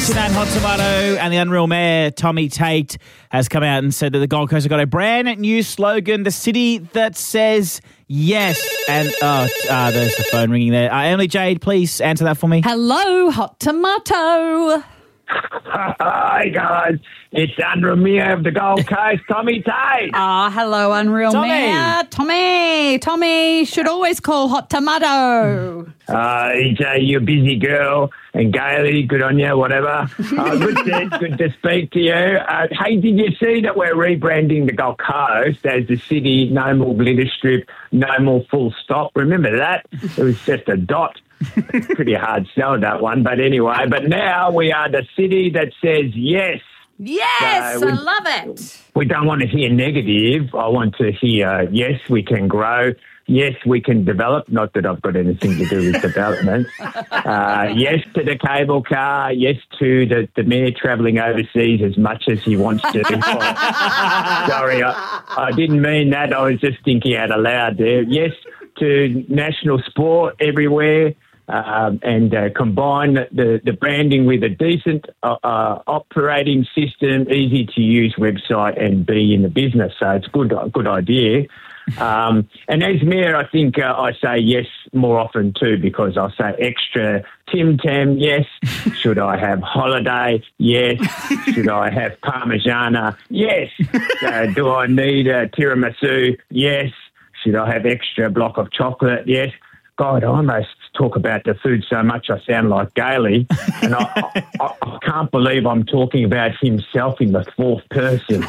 102.9 Hot Tomato and the Unreal Mayor, Tommy Tate, has come out and said that the Gold Coast have got a brand new slogan, the city that says yes. And, there's the phone ringing there. Emily Jade, please answer that for me. Hello, Hot Tomato. Hi, guys. It's Unreal Mayor of the Gold Coast, Tommy Tate. Hello, Unreal Tommy. Mayor. Tommy should always call Hot Tomato. EJ, you're a busy girl. And Gailey, good on you, whatever. Good to speak to you. Hey, did you see that we're rebranding the Gold Coast as the city, no more glitter strip, no more full stop? Remember that? It was just a dot. Pretty hard sell, that one. But anyway, now we are the city that says yes. Yes, I love it. We don't want to hear negative. I want to hear, yes, we can grow. Yes, we can develop. Not that I've got anything to do with development. Yes to the cable car. Yes to the mayor travelling overseas as much as he wants to. Sorry, I didn't mean that. I was just thinking out aloud there. Yes to national sport everywhere. And combine the branding with a decent operating system, easy-to-use website, and be in the business. So it's a good idea. And as mayor, I think I say yes more often too, because I say extra Tim Tam, yes. Should I have holiday? Yes. Should I have Parmigiana? Yes. Do I need a tiramisu? Yes. Should I have extra block of chocolate? Yes. God, I almost talk about the food so much I sound like Gailey, and I can't believe I'm talking about himself in the fourth person.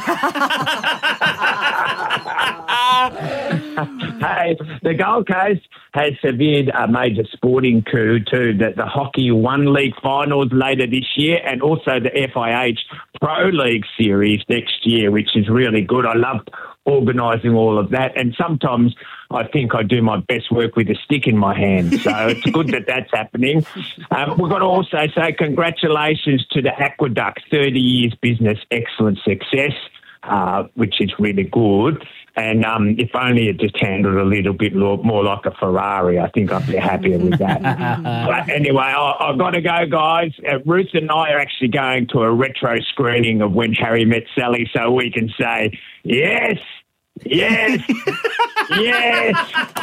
Hey, the Gold Coast has surveyed a major sporting coup too, that the Hockey One League finals later this year and also the FIH Pro League series next year, which is really good. I love organising all of that, and sometimes I think I do my best work with a stick in my hand, so it's good that that's happening. We've got to also say congratulations to the Aqueduct, 30 years business excellent success, which is really good. And if only it just handled a little bit more like a Ferrari, I think I'd be happier with that. But anyway, I've got to go, guys. Ruth and I are actually going to a retro screening of When Harry Met Sally, so we can say, yes, yes, yes.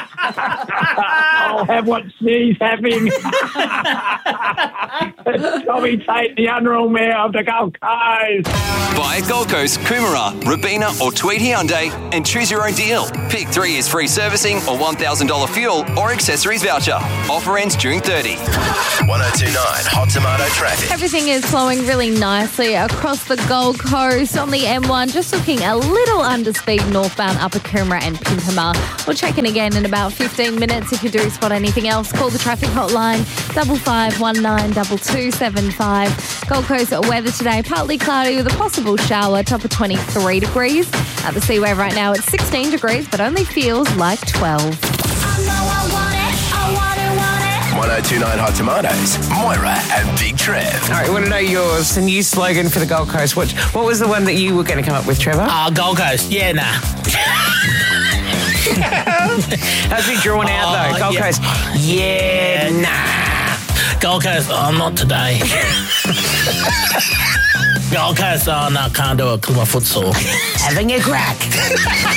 I'll have what she's having. Tommy Tate, the Unreal Mayor of the Gold Coast. Buy at Gold Coast, Coomera, Robina or Tweed Hyundai and choose your own deal. Pick 3 years free servicing or $1,000 fuel or accessories voucher. Offer ends June 30. 102.9 Hot Tomato traffic. Everything is flowing really nicely across the Gold Coast on the M1, just looking a little under speed northbound Upper Coomera and Pimpama. We'll check in again in about 15 minutes. If you do spot anything else, call the traffic hotline 55192275. Gold Coast weather today, partly cloudy with a possible shower, top of 23 degrees. At the Seaway right now it's 16 degrees, but only feels like 12. 102.9 Hot Tomatoes, Moira and Big Trev. All right, we want to know yours. The new slogan for the Gold Coast. What was the one that you were going to come up with, Trevor? Gold Coast. Yeah, nah. How's it drawn out, though? Gold Coast. Yeah, nah. Gold Coast. Oh, not today. Gold Coast. Oh, no, can't do it because my foot's sore. Having a crack.